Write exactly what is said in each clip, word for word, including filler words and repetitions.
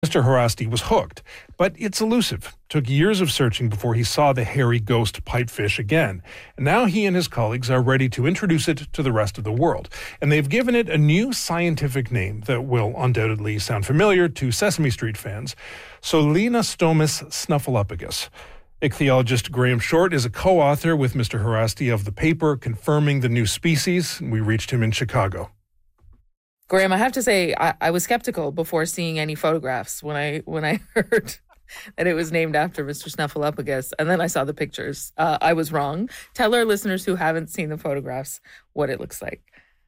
Mister Harasti was hooked, but it's elusive. Took years of searching before he saw the hairy ghost pipefish again. And now he and his colleagues are ready to introduce it to the rest of the world. And they've given it a new scientific name that will undoubtedly sound familiar to Sesame Street fans: Solenostomus snuffleupagus. Ichthyologist Graham Short is a co-author with Mister Harasti of the paper confirming the new species. We reached him in Chicago. Graham, I have to say, I, I was skeptical before seeing any photographs when I when I heard that it was named after Mister Snuffleupagus, and then I saw the pictures. Uh, I was wrong. Tell our listeners who haven't seen the photographs what it looks like.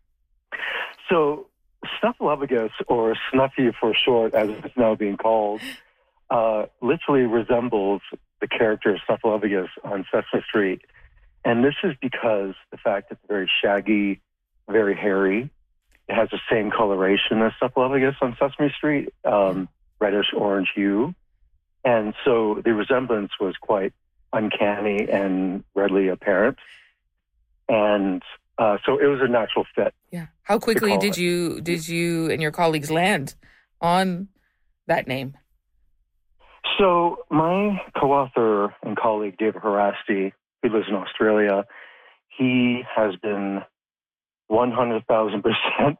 So, Snuffleupagus, or Snuffy for short, as it's now being called, uh, literally resembles the character Snuffleupagus on Sesame Street. And this is because the fact it's very shaggy, very hairy. It has the same coloration as Snuffleupagus on Sesame Street, um, reddish-orange hue. And so the resemblance was quite uncanny and readily apparent. And uh, so it was a natural fit. Yeah. How quickly did you did you and your colleagues land on that name? So my co-author and colleague, David Harasti, who lives in Australia, he has been one hundred thousand percent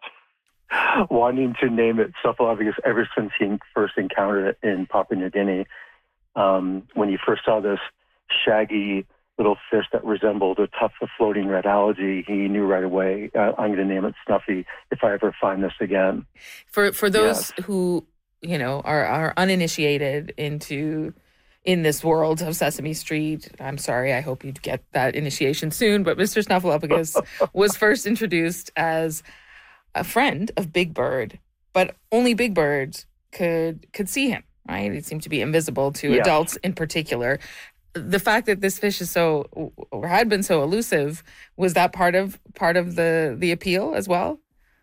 wanting to name it Snuffleupagus ever since he first encountered it in Papua New Guinea. Um, when he first saw this shaggy little fish that resembled a tuft of floating red algae, he knew right away, uh, I'm going to name it Snuffy if I ever find this again. For for those yes. who, you know, are, are uninitiated into in this world of Sesame Street, I'm sorry, I hope you get that initiation soon, but Mister Snuffleupagus was first introduced as a friend of Big Bird, but only Big Bird could could see him, right? It seemed to be invisible to yeah. adults in particular. The fact that this fish is so, or had been so elusive, was that part of part of the, the appeal as well?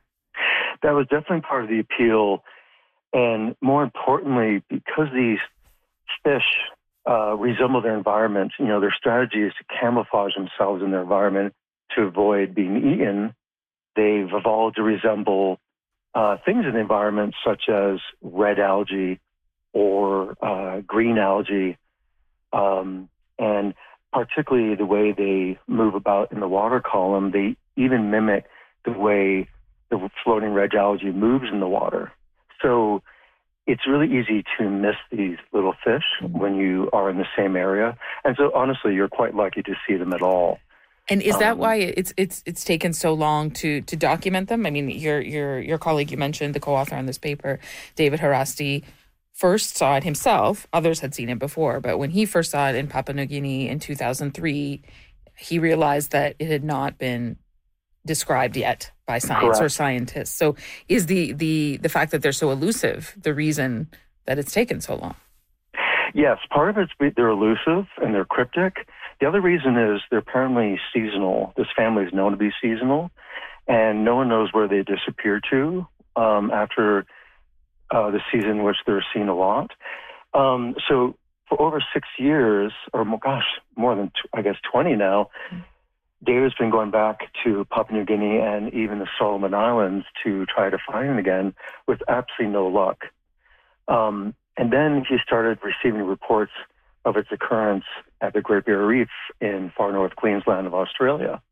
That was definitely part of the appeal. And more importantly, because these fish uh, resemble their environment, you know, their strategy is to camouflage themselves in their environment to avoid being eaten. They've evolved to resemble uh, things in the environment such as red algae or uh, green algae, um, and particularly the way they move about in the water column. They even mimic the way the floating red algae moves in the water. So it's really easy to miss these little fish when you are in the same area. And so honestly, you're quite lucky to see them at all. And is that um, why it's it's it's taken so long to to document them? I mean, your your your colleague you mentioned, the co-author on this paper, David Harasti, first saw it himself. Others had seen it before, but when he first saw it in Papua New Guinea in two thousand three, he realized that it had not been described yet by science Correct. or scientists. So is the, the, the fact that they're so elusive the reason that it's taken so long? Yes, part of it's they're elusive and they're cryptic. The other reason is they're apparently seasonal. This family is known to be seasonal, and no one knows where they disappear to um, after uh, the season in which they're seen a lot. Um, so for over six years, or more, gosh, more than, I guess, twenty now, David's been going back to Papua New Guinea and even the Solomon Islands to try to find it again with absolutely no luck. Um, and then he started receiving reports of its occurrence at the Great Barrier Reef in far north Queensland of Australia.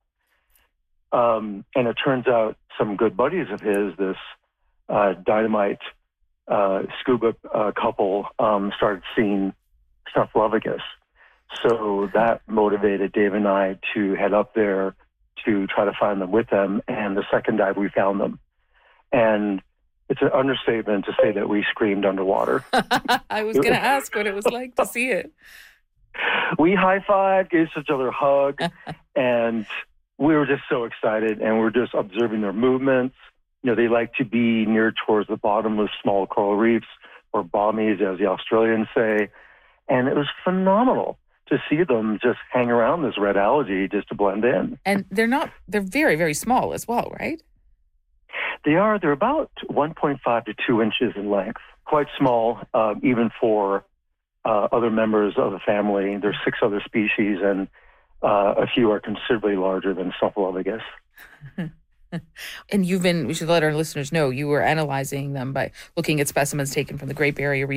Um, and it turns out some good buddies of his, this uh, dynamite uh, scuba uh, couple, um, started seeing Snuffleupagus. So that motivated Dave and I to head up there to try to find them with them. And the second dive, we found them. And it's an understatement to say that we screamed underwater. I was going to ask what it was like to see it. We high-fived, gave each other a hug, and we were just so excited. And we were just observing their movements. You know, they like to be near towards the bottomless small coral reefs, or bommies, as the Australians say. And it was phenomenal to see them just hang around this red algae just to blend in. And they're not, they're very, very small as well, right? They are, they're about one point five to two inches in length. Quite small, uh, even for uh, other members of the family. There's six other species, and uh, a few are considerably larger than Snuffleupagus. And you've been, we should let our listeners know, you were analyzing them by looking at specimens taken from the Great Barrier Reef